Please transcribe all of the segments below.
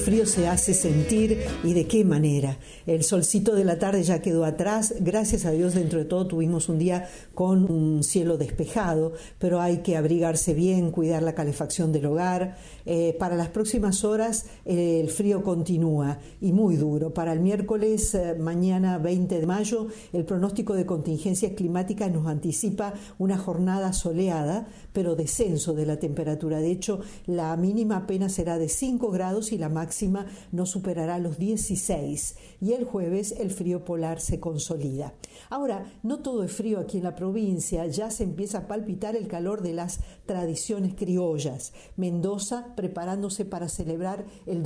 frío se hace sentir y de qué manera. El solcito de la tarde ya quedó atrás, gracias a Dios dentro de todo tuvimos un día con un cielo despejado, pero hay que abrigarse bien, cuidar la calefacción del hogar. Para las próximas horas el frío continúa y muy duro. Para el miércoles, mañana 20 de mayo, el pronóstico de contingencias climáticas nos anticipa una jornada soleada, pero descenso de la temperatura. De hecho, la mínima apenas será de 5 grados y la máxima no superará los 16. Y el jueves el frío polar se consolida. Ahora, no todo es frío aquí en la provincia, ya se empieza a palpitar el calor de las tradiciones criollas. Mendoza preparándose para celebrar el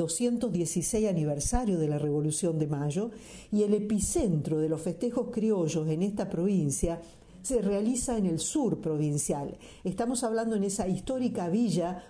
216 aniversario de la Revolución de Mayo, y el epicentro de los festejos criollos en esta provincia se realiza en el sur provincial. Estamos hablando en esa histórica villa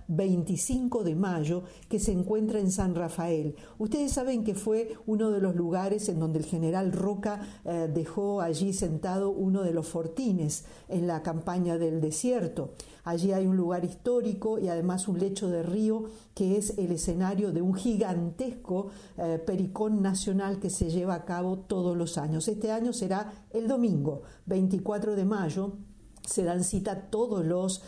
25 de Mayo que se encuentra en San Rafael. Ustedes saben que fue uno de los lugares en donde el general Roca dejó allí sentado uno de los fortines en la campaña del desierto. Allí hay un lugar histórico y además un lecho de río que es el escenario de un gigantesco pericón nacional que se lleva a cabo todos los años. Este año será el domingo 24 de mayo. Se dan cita todos los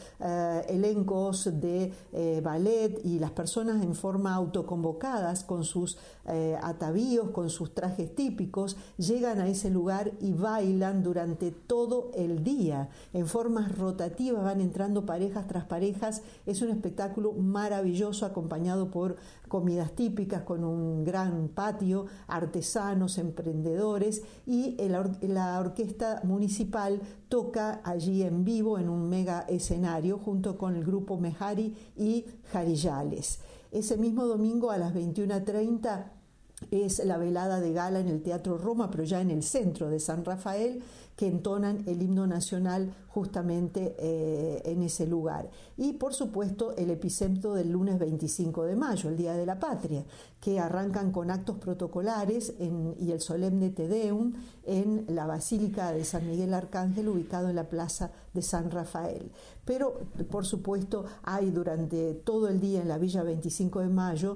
elencos de ballet y las personas en forma autoconvocadas con sus atavíos, con sus trajes típicos, llegan a ese lugar y bailan durante todo el día. En formas rotativas van entrando parejas tras parejas. Es un espectáculo maravilloso acompañado por comidas típicas con un gran patio, artesanos, emprendedores y la orquesta municipal toca allí en vivo en un mega escenario junto con el grupo Mejari y Jarillales. Ese mismo domingo a las 21:30 es la velada de gala en el Teatro Roma, pero ya en el centro de San Rafael, que entonan el himno nacional justamente en ese lugar. Y por supuesto el epicentro del lunes 25 de mayo, el Día de la Patria, que arrancan con actos protocolares y el solemne Te Deum en la Basílica de San Miguel Arcángel, ubicado en la Plaza de San Rafael. Pero por supuesto hay durante todo el día en la Villa 25 de Mayo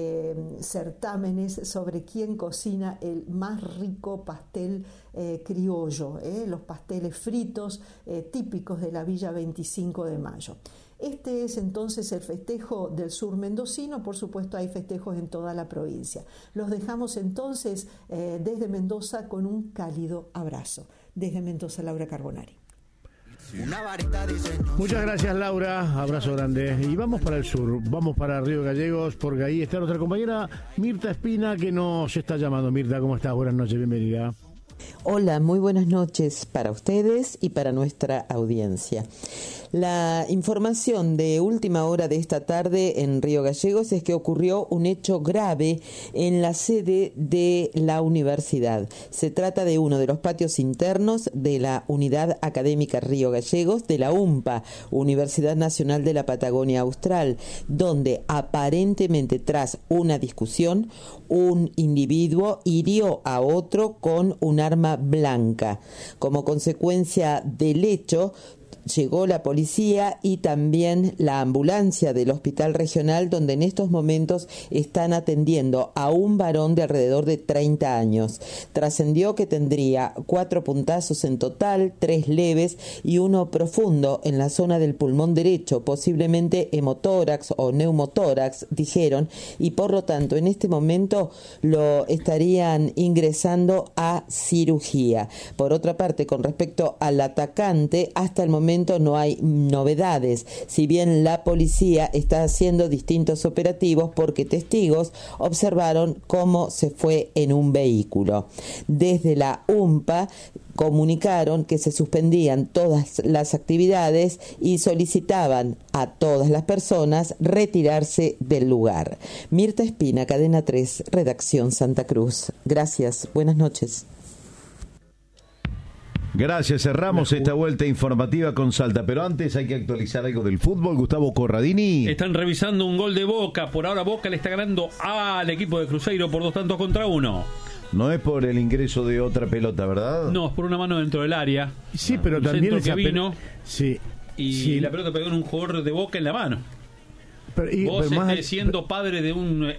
certámenes sobre quién cocina el más rico pastel criollo, los pasteles fritos típicos de la Villa 25 de Mayo. Este es entonces el festejo del sur mendocino. Por supuesto hay festejos en toda la provincia. Los dejamos entonces desde Mendoza con un cálido abrazo. Desde Mendoza, Laura Carbonari. Muchas gracias, Laura, abrazo grande. Y vamos para el sur, vamos para Río Gallegos, porque ahí está nuestra compañera Mirta Espina que nos está llamando. Mirta, ¿cómo estás? Buenas noches, bienvenida. Hola, muy buenas noches para ustedes y para nuestra audiencia. La información de última hora de esta tarde en Río Gallegos es que ocurrió un hecho grave en la sede de la universidad. Se trata de uno de los patios internos de la Unidad Académica Río Gallegos de la UMPA, Universidad Nacional de la Patagonia Austral, donde aparentemente tras una discusión, un individuo hirió a otro con un arma blanca. Como consecuencia del hecho, llegó la policía y también la ambulancia del hospital regional, donde en estos momentos están atendiendo a un varón de alrededor de 30 años. Trascendió que tendría 4 puntazos en total, 3 leves y uno profundo en la zona del pulmón derecho, posiblemente hemotórax o neumotórax, dijeron, y por lo tanto en este momento lo estarían ingresando a cirugía. Por otra parte, con respecto al atacante, hasta el momento no hay novedades, si bien la policía está haciendo distintos operativos porque testigos observaron cómo se fue en un vehículo. Desde la UMPA comunicaron que se suspendían todas las actividades y solicitaban a todas las personas retirarse del lugar. Mirta Espina, Cadena 3, Redacción Santa Cruz. Gracias, buenas noches. Gracias, cerramos esta vuelta informativa con Salta, pero antes hay que actualizar algo del fútbol. Gustavo Corradini. Están revisando un gol de Boca, por ahora Boca le está ganando al equipo de Cruzeiro por 2-1. No es por el ingreso de otra pelota, ¿verdad? No, es por una mano dentro del área. Sí, pero un también centro que vino sí, y sí. La pelota pegó en un jugador de Boca en la mano. Pero vos siendo padre de un